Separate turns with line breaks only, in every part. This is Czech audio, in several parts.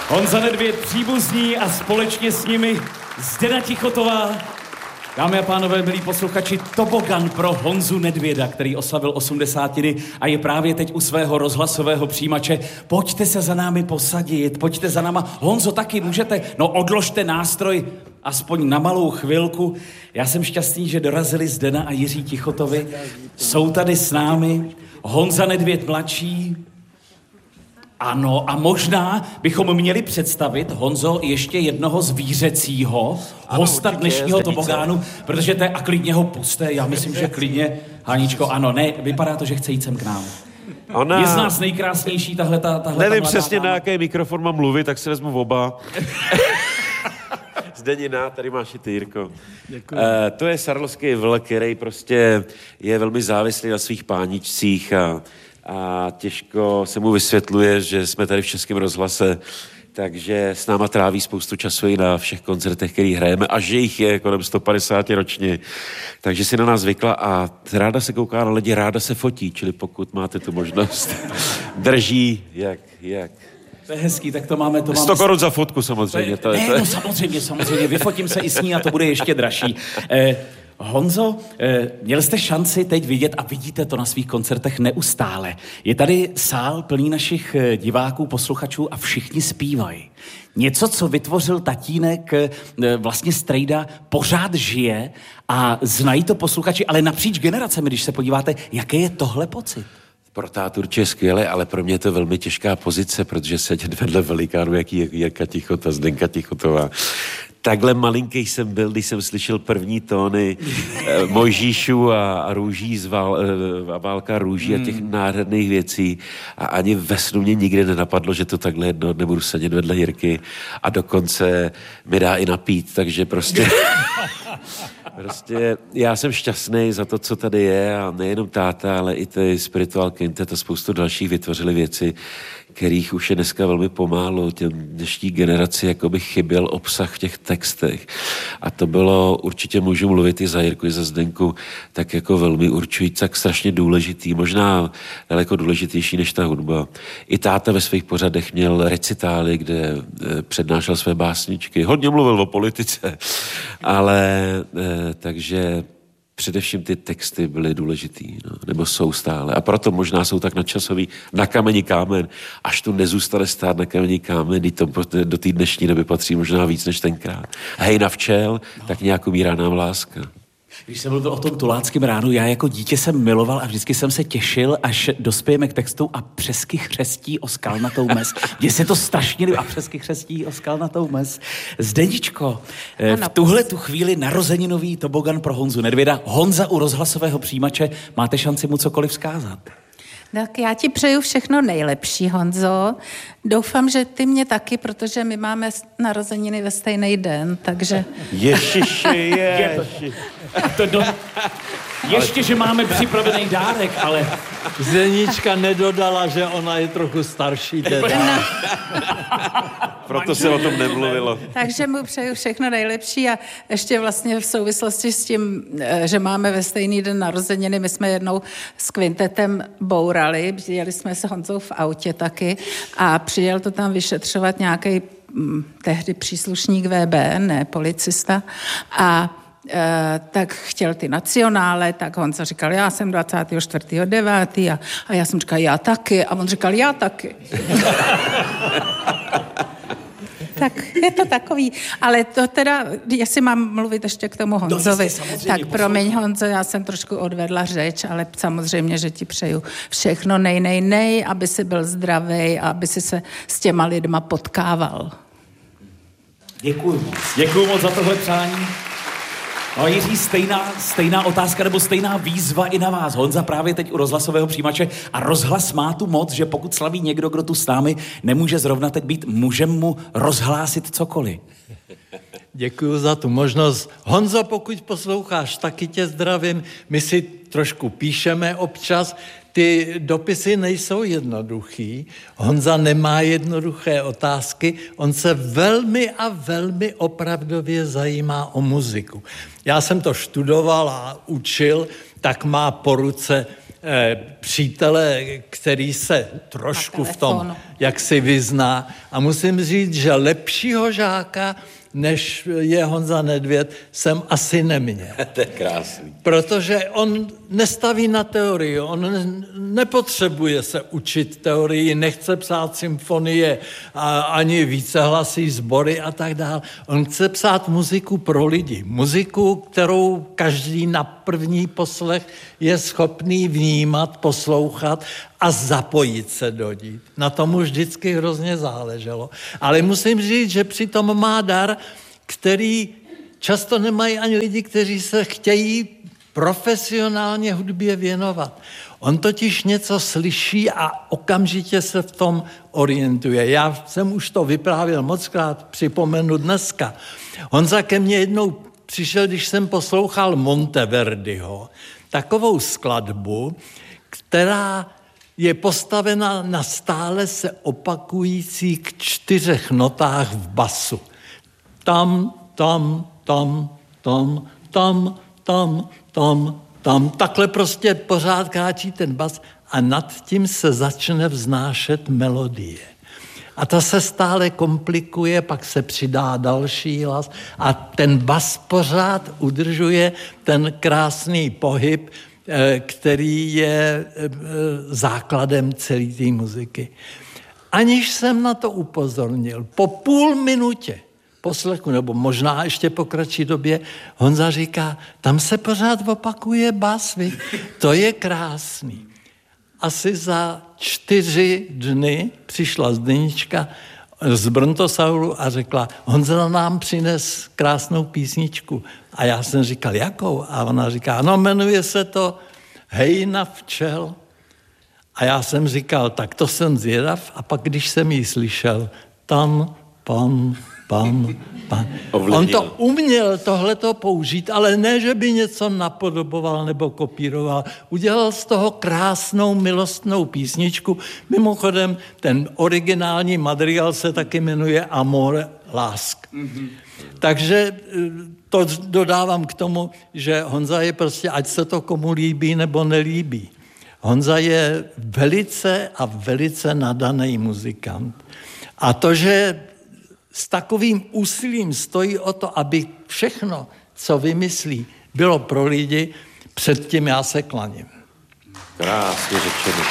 Honza Nedvěd, příbuzní a společně s nimi Zdena Tichotová. Dámy a pánové, milí posluchači, tobogan pro Honzu Nedvěda, který oslavil 80 a je právě teď u svého rozhlasového přijímače. Pojďte se za námi posadit, pojďte za náma. Honzo, taky můžete, odložte nástroj aspoň na malou chvilku. Já jsem šťastný, že dorazili Zdena a Jiří Tichotovi. Jsou tady s námi Honza Nedvěd mladší. Ano, a možná bychom měli představit, Honzo, ještě jednoho zvířecího hosta dnešního tobogánu, protože to je, a klidně ho puste, já myslím, že klidně, Haničko, ano, ne, vypadá to, že chce jít sem k nám. Je z nás nejkrásnější tahle
nevím přesně, na jaký mikrofon mám mluvit, tak si vezmu oba. Zdenina, tady máš i ty, Jirko. To je sarlovský vlk, který prostě je velmi závislý na svých páničcích a těžko se mu vysvětluje, že jsme tady v Českém rozhlase, takže s náma tráví spoustu času i na všech koncertech, který hrajeme, a že jich je kolem 150 ročně. Takže si na nás zvykla a ráda se kouká na lidi, ráda se fotí, čili pokud máte tu možnost, drží jak.
To je hezký, tak to máme...
100 korun za fotku samozřejmě.
Samozřejmě, vyfotím se i s ní a to bude ještě dražší. Honzo, měl jste šanci teď vidět a vidíte to na svých koncertech neustále. Je tady sál plný našich diváků, posluchačů a všichni zpívají. Něco, co vytvořil tatínek, vlastně strejda, pořád žije a znají to posluchači, ale napříč generacemi, když se podíváte, jaký je tohle pocit?
Pro tátu určitě skvěle, ale pro mě je to velmi těžká pozice, protože sedět vedle velikánů, jaký je Jirka Tichota, Zdenka Tichotová. Takhle malinký jsem byl, když jsem slyšel první tóny Mojžíšů a růží a válka růží a těch nádherných věcí a ani ve snu mě nikdy nenapadlo, že to takhle jedno nebudu sedět vedle Jirky a dokonce mi dá i napít, takže prostě já jsem šťastný za to, co tady je a nejenom táta, ale i ty Spiritual Quintet a spoustu dalších vytvořili věci, kterých už je dneska velmi pomálo. Těm dnešní generaci jakoby chyběl obsah v těch textech. A to bylo, určitě můžu mluvit i za Jirku, i za Zdenku, tak jako velmi určující, tak strašně důležitý, možná daleko důležitější než ta hudba. I táta ve svých pořadech měl recitály, kde přednášel své básničky. Hodně mluvil o politice, ale takže především ty texty byly důležitý, nebo jsou stále. A proto možná jsou tak nadčasový na kameni kámen, až tu nezůstane stát na kameni kámen, to do té dnešní doby patří možná víc než tenkrát. Hej na včel, tak nějak umírá nám láska.
Když jsem mluvil o tom Tuláckém ránu, já jako dítě jsem miloval a vždycky jsem se těšil, až dospějeme k textu a přesky chřestí o skalnatou mez. Mně se to strašně líbí, a přesky chřestí o skalnatou mez. Zdeničko, v tuhle tu chvíli narozeninový tobogan pro Honzu Nedvěda. Honza u rozhlasového přijímače, máte šanci mu cokoliv vzkázat?
Tak já ti přeju všechno nejlepší, Honzo. Doufám, že ty mě taky, protože my máme narozeniny ve stejný den, takže...
Ježiši.
Ještě, že máme připravený dárek, ale...
Zenička nedodala, že ona je trochu starší teda.
Proto se o tom nemluvilo.
Takže mu přeju všechno nejlepší a ještě vlastně v souvislosti s tím, že máme ve stejný den narozeniny, my jsme jednou s kvintetem bourali, jeli jsme s Honzou v autě taky a přijel to tam vyšetřovat nějaký tehdy příslušník VB, ne policista, a tak chtěl ty nacionále, tak Honza říkal, já jsem 24.9. A já jsem říkal, já taky. A on říkal, já taky. Tak je to takový, ale to teda, jestli mám mluvit ještě k tomu Honzovi, tak promiň Honzo, já jsem trošku odvedla řeč, ale samozřejmě, že ti přeju všechno nej, aby si byl zdravý a aby si se s těma lidma potkával.
Děkuju moc za tohle přání. No Jiří, stejná otázka nebo stejná výzva i na vás. Honza právě teď u rozhlasového přijímače a rozhlas má tu moc, že pokud slaví někdo, kdo tu s námi nemůže zrovna teď být, můžeme mu rozhlásit cokoliv.
Děkuji za tu možnost. Honzo, pokud posloucháš, taky tě zdravím. My si trošku píšeme občas. Ty dopisy nejsou jednoduchý. Honza nemá jednoduché otázky. On se velmi a velmi opravdově zajímá o muziku. Já jsem to študoval a učil, tak má po ruce přítele, který se trošku v tom jak si vyzná. A musím říct, že lepšího žáka, než je Honza Nedvěd, jsem asi neměl.
To je krásný.
Protože on nestaví na teorii, on nepotřebuje se učit teorii, nechce psát symfonie ani vícehlasí sbory a tak dále. On chce psát muziku pro lidi. Muziku, kterou každý na první poslech je schopný vnímat, poslouchat a zapojit se do ní. Na tom už vždycky hrozně záleželo. Ale musím říct, že přitom má dar, který často nemají ani lidi, kteří se chtějí profesionálně hudbě věnovat. On totiž něco slyší a okamžitě se v tom orientuje. Já jsem už to vyprávěl mockrát, připomenu dneska. Honza ke mně jednou přišel, když jsem poslouchal Monteverdiho, takovou skladbu, která je postavena na stále se opakujících 4 notách v basu. Tam, tam, tam, tam, tam, tam, tam, tam. Takhle prostě pořád kráčí ten bas a nad tím se začne vznášet melodie. A ta se stále komplikuje, pak se přidá další hlas a ten bas pořád udržuje ten krásný pohyb, který je základem celé té muziky. Aniž jsem na to upozornil, po půl minutě poslechu, nebo možná ještě po kratší době, Honza říká, tam se pořád opakuje bas, to je krásný. Asi za 4 dny přišla Zdenička z Brontosauru a řekla, Honza nám přines krásnou písničku. A já jsem říkal, jakou? A ona říká, no jmenuje se to Hejna včel. A já jsem říkal, tak to jsem zvědav. A pak, když jsem ji slyšel, tam, pam, pam, pam. On to uměl tohleto použít, ale ne, že by něco napodoboval nebo kopíroval. Udělal z toho krásnou milostnou písničku. Mimochodem, ten originální materiál se taky jmenuje Amore, lásk. Mm-hmm. Takže to dodávám k tomu, že Honza je prostě, ať se to komu líbí nebo nelíbí. Honza je velice a velice nadaný muzikant. A to, že s takovým úsilím stojí o to, aby všechno, co vymyslí, bylo pro lidi, před tím já se klaním.
Krásně řečeno.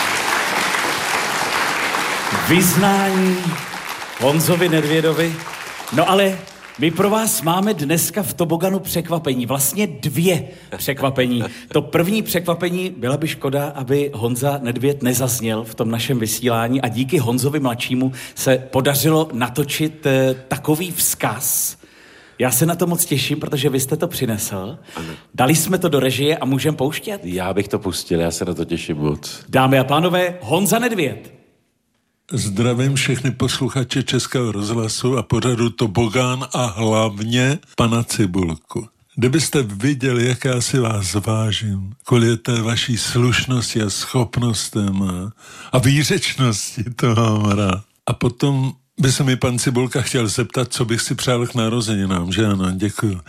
Vyznání Honzovi Nedvědovi. No ale my pro vás máme dneska v Toboganu překvapení. Vlastně 2 překvapení. To první překvapení, byla by škoda, aby Honza Nedvěd nezazněl v tom našem vysílání a díky Honzovi mladšímu se podařilo natočit takový vzkaz. Já se na to moc těším, protože vy jste to přinesl. Ano. Dali jsme to do režie a můžeme pouštět?
Já bych to pustil, já se na to těším moc.
Dámy a pánové, Honza Nedvěd.
Zdravím všechny posluchače Českého rozhlasu a pořadu Tobogán a hlavně pana Cibulku. Kdybyste viděli, jak já si vás vážím, kvůli té vaší slušnosti a schopnostem a výřečnosti, to mám rád. A potom by se mi pan Cibulka chtěl zeptat, co bych si přál k narozeninám, že ano, děkuju.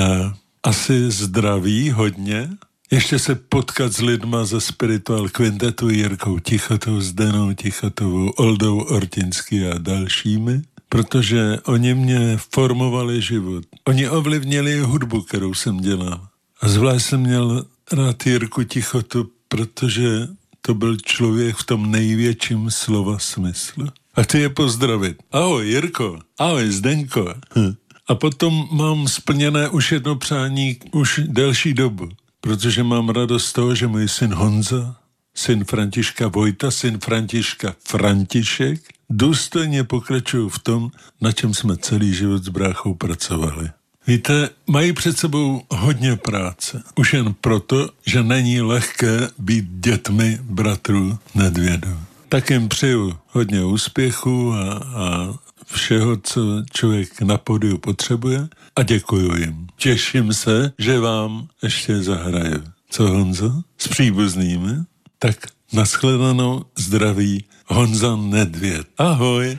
Asi zdraví hodně, ještě se potkat s lidma ze Spiritual Quintetu, Jirkou Tichotou, Zdenou Tichotovou, Oldou Ortinský a dalšími, protože oni mě formovali život. Oni ovlivnili hudbu, kterou jsem dělal. A zvlášť jsem měl rád Jirku Tichotu, protože to byl člověk v tom největším slova smyslu. A chci je pozdravit. Ahoj Jirko, ahoj Zdenko. A potom mám splněné už jedno přání už delší dobu. Protože mám radost z toho, že můj syn Honza, syn Františka Vojta, syn Františka František, důstojně pokračují v tom, na čem jsme celý život s bráchou pracovali. Víte, mají před sebou hodně práce. Už jen proto, že není lehké být dětmi bratrů Nedvědů. Tak jim přeju hodně úspěchu a všeho, co člověk na pódiu potřebuje a děkuju jim. Těším se, že vám ještě zahraju. Co Honzo? S příbuznými? Tak nashledanou, zdraví Honza Nedvěd. Ahoj.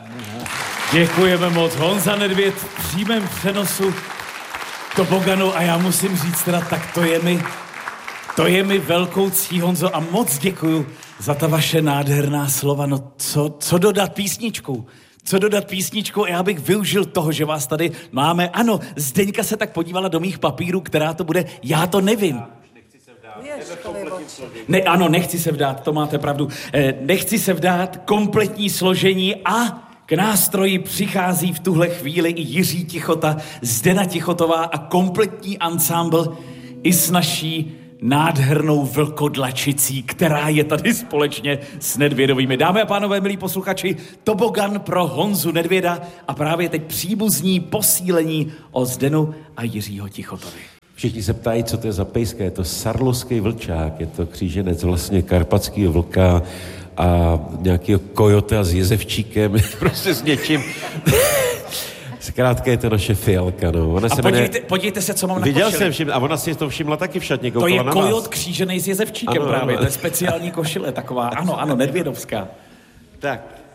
Děkujeme moc. Honza Nedvěd v přímém přenosu Toboganu a já musím říct teda, tak to je mi velkou ctí, Honzo, a moc děkuju za ta vaše nádherná slova. No co dodat písničku? Co dodat písničku? Já bych využil toho, že vás tady máme. Ano, Zdeňka se tak podívala do mých papírů, která to bude. Já to nevím. Ne, ano, nechci se vdát, to máte pravdu. Nechci se vdát, kompletní složení a k nástroji přichází v tuhle chvíli i Jiří Tichota, Zdena Tichotová a kompletní ansámbl i s naší nádhernou vlkodlačicí, která je tady společně s Nedvědovými. Dámy a pánové, milí posluchači, tobogan pro Honzu Nedvěda a právě teď příbuzní posílení o Zdenu a Jiřího Tichotovi.
Všichni se ptají, co to je za pejska. Je to sarlovský vlčák, je to kříženec vlastně karpatského vlka a nějakého kojota s jezevčíkem, prostě s něčím. Zkrátka je to naše Fialka, no. Ona
a
se
podívejte se, co mám na
Viděl
košili.
jsem všiml, a ona si to všimla taky v šatně,
to je kojot kříženej s jezevčíkem, ano, právě, ano. To je speciální košile taková, ano, nedvědovská.
Tak.